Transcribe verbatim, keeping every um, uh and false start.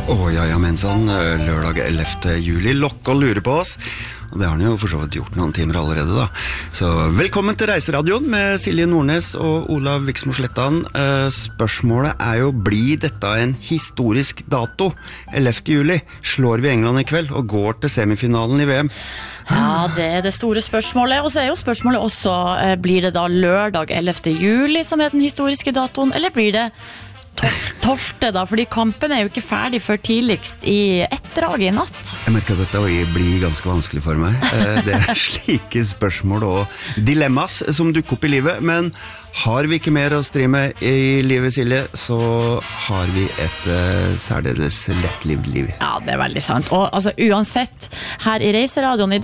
Åh, ja, ja, mensan, lørdag ellevte juli, lokk og lure på oss. Og det har han jo for så vidt gjort noen timer allerede da. Så velkommen til Reiseradioen med Silje Nordnes og Olav Viksmo Slettan. Eh, spørsmålet er jo, blir dette en historisk dato? ellevte juli slår vi England i kveld og går til semifinalen i V M. Ja, det er det store spørsmålet. Og så er jo spørsmålet også, eh, blir det da lørdag ellevte juli som er den historiske datoen, eller blir det tolvte da, fordi kampen er jo ikke ferdig før tidligst i etterdraget i natt. Jeg merker at dette blir ganske vanskelig for meg. Det er slike spørsmål og dilemmas som dukker opp i livet, men har vi ikke mer å stri med i livet, Silje, så har vi et uh, særdeles lettlivd liv. Ja, det er veldig sant. Og altså, uansett, her i Reiseradioen i